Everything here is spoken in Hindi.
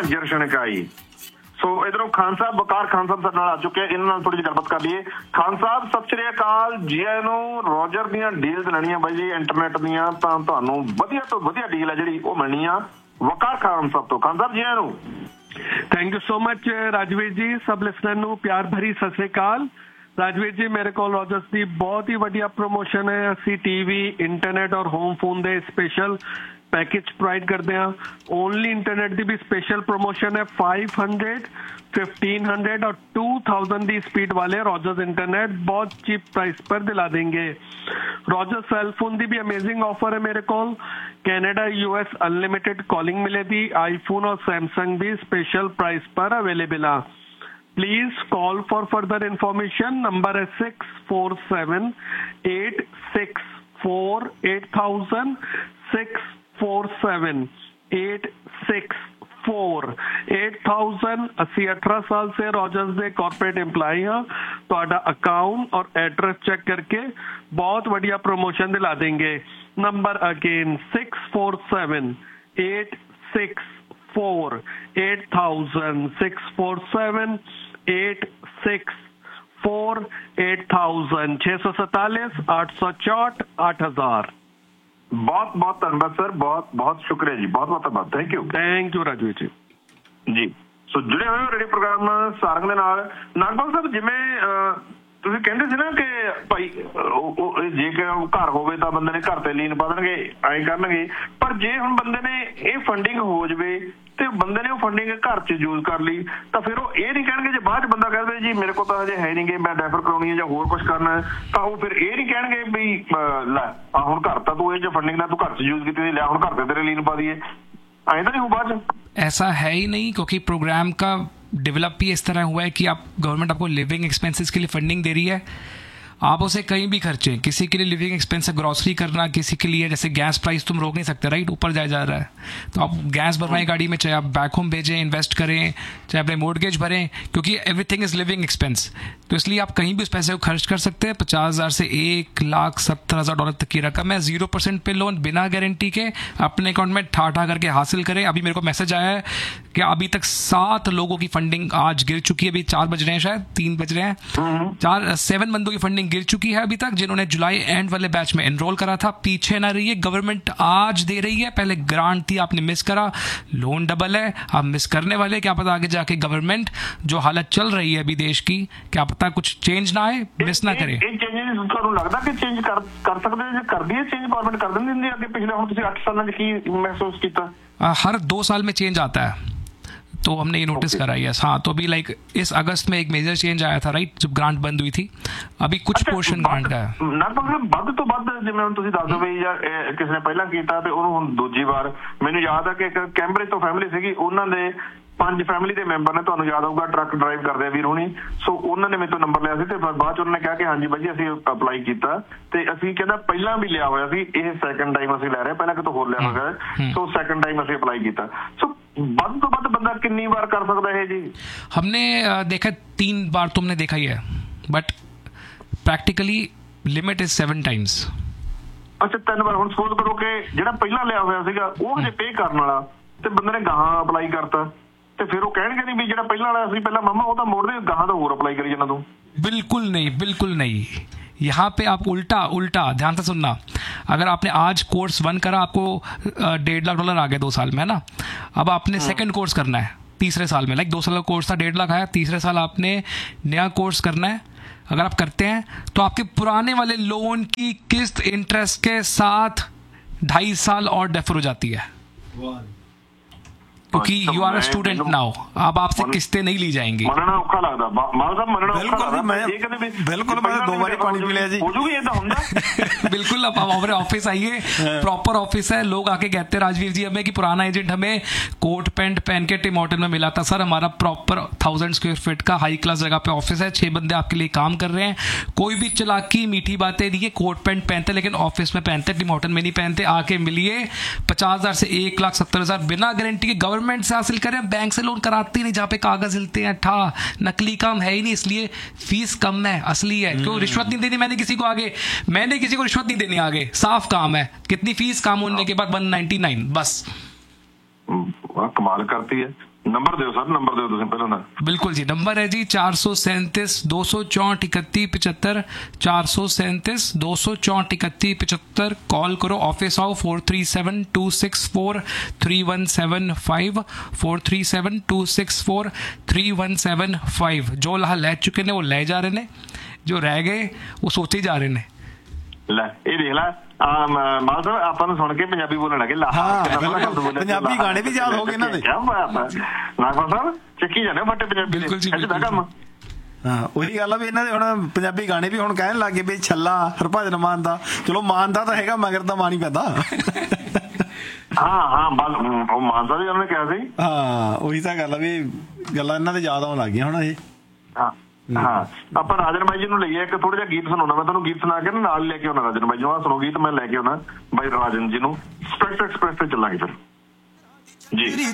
झांझर छणकाई। सो इधरों खान साहब वकार खान साहब साडे नाल आ चुके हैं, इन्हां नाल थोड़ी जी गलबात कर लईए। खान साहब सत श्री अकाल जी आयां नूं। रॉजर दीयां डील्स लैणीआं बाई जी इंटरनेट दीयां तां तुहानूं वधिया तो वधिया डील है जिहड़ी ओह मिलनी आ वकार खान साहब तो। खान साहब जी आयां नूं। Thank you so much Rajveer जी। सब लिसनर नूं प्यार भरी सत श्री अकाल। राजवीर जी मेरे को रॉजर्स की बहुत ही वधिया प्रमोशन है। असी टीवी इंटरनेट और होम फोन दे स्पेशल पैकेज प्रोवाइड करते हैं। ओनली इंटरनेट की भी स्पेशल प्रमोशन है। 500, 1500 और 2000 की स्पीड वाले रॉजर्स इंटरनेट बहुत चीप प्राइस पर दिला देंगे। रॉजर्स सेल फोन की भी अमेजिंग ऑफर है मेरे को। कनाडा यूएस अनलिमिटेड कॉलिंग मिलेगी। आईफोन और सैमसंग भी स्पेशल प्राइस पर अवेलेबल है। Please call for further information. Number है 647-864-8000 647-864-8000। ਅਸੀਂ 18 साल से रॉजर्स ਦੇ कॉर्पोरेट एम्पलॉय हाँ। ਤੁਹਾਡਾ अकाउंट और एड्रेस चेक करके बहुत बढ़िया प्रमोशन दिला देंगे। Number again 647-864-8000 647-864-8000 647-864-8000। बहुत बहुत धन्यवाद सर, बहुत बहुत शुक्रिया जी, बहुत बहुत धन्यवाद। थैंक यू राजवीर जी जी। सो जुड़े हुए रेडियो प्रोग्राम सारंग दे नाल। नागपाल साहब जिवें ਤੁਸੀਂ ਕਹਿੰਦੇ ਸੀ ਨਾ ਕਿ ਭਾਈ ਜੇ ਕਿ ਘਰ ਹੋਵੇ ਤਾਂ ਬੰਦੇ ਨੇ ਘਰ ਤੇ ਲੀਨ ਪਾ ਦੇਣਗੇ, ਐਂ ਕਰਨਗੇ, ਪਰ ਜੇ ਹੁਣ ਬੰਦੇ ਨੇ ਇਹ ਫੰਡਿੰਗ ਹੋ ਜਾਵੇ ਤੇ ਬੰਦੇ ਨੇ ਉਹ ਫੰਡਿੰਗ ਘਰ 'ਚ ਯੂਜ਼ ਕਰ ਲਈ ਤਾਂ ਫਿਰ ਉਹ ਇਹ ਨਹੀਂ ਕਹਿਣਗੇ ਜੇ ਬਾਅਦ 'ਚ ਬੰਦਾ ਕਹਿੰਦੇ ਜੀ ਮੇਰੇ ਕੋਲ ਤਾਂ ਹਜੇ ਹੈ ਨਹੀਂਗੇ, ਮੈਂ ਡੈਫਰ ਕਰਾਉਣੀ ਹੈ ਜਾਂ ਹੋਰ ਕੁਝ ਕਰਨਾ ਹੈ, ਤਾਂ ਉਹ ਫਿਰ ਇਹ ਨਹੀਂ ਕਹਿਣਗੇ ਵੀ ਲੈ ਆ ਹੁਣ ਘਰ ਤਾਂ ਤੂੰ ਇਹ ਜੇ ਫੰਡਿੰਗ ਨਾਲ ਤੂੰ ਘਰ 'ਚ ਯੂਜ਼ ਕੀਤੀ ਸੀ, ਲਿਆ ਹੁਣ ਘਰ ਤੇ ਤੇਰੇ ਲੀਨ ਪਾ ਦਈਏ, ਐਂ ਤਾਂ ਨਹੀਂ ਹੋ ਬਾਅਦ 'ਚ। ऐसा है ही नहीं, क्योंकि प्रोग्राम का डेवलप ही इस तरह हुआ है कि आप गवर्नमेंट आपको लिविंग एक्सपेंसेस के लिए फंडिंग दे रही है। आप उसे कहीं भी खर्चे, किसी के लिए लिविंग एक्सपेंस है ग्रॉसरी करना, किसी के लिए जैसे गैस प्राइस तुम रोक नहीं सकते राइट, ऊपर जा रहा है तो आप गैस भरवाएं गाड़ी में, चाहे आप बैक होम भेजें, इन्वेस्ट करें, चाहे अपने मोर्टगेज भरें, क्योंकि एवरीथिंग इज़ लिविंग एक्सपेंस। तो इसलिए आप कहीं भी उस पैसे को खर्च कर सकते हैं। 50,000 से $1,70,000 तक की रकम है। 0% पे लोन बिना गारंटी के अपने अकाउंट में ठा करके हासिल करें। अभी मेरे को मैसेज आया है कि अभी तक 7 लोगों की फंडिंग आज गिर चुकी है। अभी 4 बज रहे हैं, शायद 3 बज रहे हैं, 7 बंदों की फंडिंग गिर चुकी है अभी तक, जिन्होंने जुलाई एंड वाले बैच में एनरोल करा था। पीछे ना रहिए, गवर्नमेंट आज दे रही है, पहले ग्रांट थी, आपने मिस करा, लोन डबल है, आप मिस करने वाले, क्या पता आगे जाके गवर्नमेंट जो हालत चल रही है अभी देश की, क्या पता कुछ चेंज ना आए, मिस ना करे। लगता कि चेंज कर सकते हैं, कर दिए चेंज गवर्नमेंट कर देंदी है। पिछले हम 8 साल की महसूस किया, हर 2 साल में चेंज आता है, तो हमने ये नोटिस करा है। हाँ, तो अभी लाइक इस अगस्त में एक मेजर चेंज आया था राइट, जब ग्रांट बंद हुई थी। अभी कुछ पोर्शन ग्रांट का है ਵੱਧ ਤੋਂ ਵੱਧ, ਜਿਵੇਂ ਹੁਣ ਤੁਸੀਂ ਦੱਸ ਦਵੇ ਜਾਂ ਕਿਸੇ ਨੇ ਪਹਿਲਾਂ ਕੀਤਾ ਤੇ ਉਹਨੂੰ ਹੁਣ ਦੂਜੀ ਵਾਰ। ਮੈਨੂੰ ਯਾਦ ਆ ਕਿ ਇੱਕ ਕੈਂਬਰਿਜ ਤੋਂ ਫੈਮਿਲੀ ਸੀਗੀ, ਉਹਨਾਂ ਦੇ 5 ਫੈਮਿਲੀ ਦੇ ਮੈਂਬਰ ਨੇ, ਤੁਹਾਨੂੰ ਯਾਦ ਹੋਊਗਾ ਟਰੱਕ ਡਰਾਈਵ ਕਰਦੇ ਆ ਵੀਰ ਹੁਣੀ। ਸੋ ਉਹਨਾਂ ਨੇ ਮੇਰੇ ਤੋਂ ਨੰਬਰ ਲਿਆ ਸੀ ਤੇ ਬਾਅਦ ਚ ਉਹਨਾਂ ਨੇ ਕਿਹਾ ਕਿ ਹਾਂਜੀ ਬਾਈ ਜੀ ਅਸੀਂ ਅਪਲਾਈ ਕੀਤਾ ਤੇ ਅਸੀਂ ਕਹਿੰਦਾ ਪਹਿਲਾਂ ਵੀ ਲਿਆ ਹੋਇਆ ਸੀ, ਇਹ ਸੈਕੰਡ ਟਾਈਮ ਅਸੀਂ ਲੈ ਰਹੇ, ਪਹਿਲਾਂ ਕਿਤੋਂ ਹੋਰ ਲਿਆ ਹੋਇਆ, ਸੋ ਸੈਕੰਡ ਟਾइम ਅਸੀਂ ਅਪलाई ਕੀਤਾ। सो ਵੱਧ ਤੋਂ ਵੱਧ ਬੰਦਾ ਕਿੰਨੀ ਵਾਰ ਕਰ ਸਕਦਾ है जी? हमने देखा 3 बार तो हमने देखा ही है, but practically limit is 7 times. अच्छा 3 ਵਾਰ। ਹੁਣ ਸਪੋਜ਼ ਕਰੋ ਕਿ ਜਿਹੜਾ ਪਹਿਲਾਂ ਲਿਆ ਹੋਇਆ ਸੀਗਾ ਉਹ ਹਜੇ ਪੇ ਕਰਨ ਵਾਲਾ ਤੇ ਬੰਦੇ ਨੇ ਗਾਹਾਂ ਅਪਲਾਈ ਕਰਤਾ, ਤੇ ਫਿਰ ਉਹ ਕਹਿਣਗੇ ਨਹੀਂ ਵੀ ਜਿਹੜਾ ਪਹਿਲਾਂ ਵਾਲਾ ਸੀ ਪਹਿਲਾਂ ਮਾਮਾ ਉਹ ਤਾਂ ਮੋੜ ਦੇ, ਗਾਹਾਂ ਤਾਂ ਹੋਰ ਅਪਲਾਈ ਕਰੀ ਜਾਂਦਾ ਤੂੰ। बिल्कुल नहीं, बिल्कुल नहीं। यहाँ पे आप उल्टा ध्यान से सुनना। अगर आपने आज कोर्स 1 करा, आपको $1.5 लाख आ गया 2 साल में, है ना। अब आपने सेकंड कोर्स करना है तीसरे साल में, लाइक 2 साल का कोर्स था, 1.5 लाख आया, तीसरे साल आपने नया कोर्स करना है। अगर आप करते हैं तो आपके पुराने वाले लोन की किस्त इंटरेस्ट के साथ 2.5 साल और डेफर हो जाती है, क्योंकि you are a student now. अब आपसे किस्तें नहीं ली जाएंगी। मनना औखा लगदा माल साहब, मनना औखा लगदा। बिल्कुल मैं 2 बारी पानी पी लिया जी। हो जूगी इतना हुंदा। बिल्कुल। अब हमारे ऑफिस आइए, प्रॉपर ऑफिस है। लोग आके कहते हैं राजवीर जी हमें कि पुराना एजेंट हमें कोट पैंट पहन के टिम होटल में मिला था। सर हमारा प्रॉपर 1000 स्क्वायर फीट का हाई क्लास जगह पे ऑफिस है, 6 बंदे आपके लिए काम कर रहे हैं, कोई भी चलाकी मीठी बातें नहीं है। कोट पैंट पहनते लेकिन ऑफिस में पहनते, टिम होटल में नहीं पहनते। आके मिलिए, 50,000 से 1,70,000 बिना गारंटी के गवर्नमेंट से हासिल करें। बैंक से लोन कराती नहीं, जहाँ पे कागज हिलते हैं, नकली काम है ही नहीं, इसलिए फीस कम है, असली है। क्यों रिश्वत नहीं देनी मैंने किसी को आगे, मैंने किसी को रिश्वत नहीं देनी आगे, साफ काम है। कितनी फीस काम होने के बाद 199 बस। ਵਾਹ ਕਮਾਲ ਕਰਤੀ ਹੈ। ਨੰਬਰ ਦਿਓ ਸਰ, ਨੰਬਰ ਦਿਓ ਤੁਸੀਂ ਪਹਿਲਾਂ ਦਾ। बिल्कुल जी, नंबर है जी 437 264 31 75, 437 264 31 75। कॉल करो, ऑफिस आओ, 437 264 3175, 437 264 3175। जो ला लै चुके ने वो लै जा रहे ने, जो रह गए वो सोचे जा रहे ने। ਲੈ ਇਹ ਦੇਖ ਲੈ ਮਾਲ ਸਾਹਿਬ ਆਪਾਂ ਨੂੰ ਸੁਣ ਕੇ ਪੰਜਾਬੀ ਬੋਲਣ ਲੱਗੇ। ਪੰਜਾਬੀ ਗਾਣੇ ਵੀ ਯਾਦ ਹੋ ਗਏ ਇਹਨਾਂ ਦੇ। ਨਾਗਪਾਲ ਸਾਹਿਬ ਚੱਕੀ ਜਾਂਦੇ ਫੱਟੇ ਪੰਜਾਬੀ ਦੇ ਕੰਮ। ਹਾਂ ਉਹੀ ਗੱਲ ਆ ਵੀ ਇਹਨਾਂ ਦੇ ਹੁਣ ਪੰਜਾਬੀ ਗਾਣੇ ਵੀ ਹੁਣ ਕਹਿਣ ਲੱਗ ਗਏ ਵੀ ਛੱਲਾ ਹਰਭਜਨ ਮਾਨ ਦਾ। ਚਲੋ ਮਾਨ ਦਾ ਤਾਂ ਹੈਗਾ, ਮਗਰ ਤਾਂ ਮਾਨ ਹੀ ਪੈਂਦਾ। ਹਾਂ ਉਹ ਮਾਨ ਸਾਹਿਬ ਜੀ ਉਹਨੇ ਕਿਹਾ ਸੀ। ਹਾਂ ਉਹੀ ਤਾਂ ਗੱਲ ਆ ਵੀ ਗੱਲਾਂ ਇਹਨਾਂ ਦੇ ਯਾਦ ਆਉਣ ਲੱਗ ਗਈਆਂ ਹੁਣ ਇਹ। ਹਾਂ ਆਪਾਂ ਰਾਜਨ ਬਾਈ ਜੀ ਨੂੰ ਲਈਏ, ਇੱਕ ਥੋੜਾ ਜਿਹਾ ਗੀਤ ਸੁਣਾਉਣਾ। ਮੈਂ ਤੁਹਾਨੂੰ ਗੀਤ ਸੁਣਾ ਕੇ ਨਾਲ ਲੈ ਕੇ ਆਉਣਾ ਰਾਜਨ ਬਾਈ ਜੀ ਨੂੰ। ਆਹ ਸੁਣੋ ਗੀਤ ਮੈਂ ਲੈ ਕੇ ਆਉਣਾ ਬਾਈ ਰਾਜਨ ਜੀ ਨੂੰ। ਸਪੈਕਟ ਐਕਸਪ੍ਰੈਸ ਤੇ ਚੱਲਾਂਗੇ ਫਿਰ ਜੀ।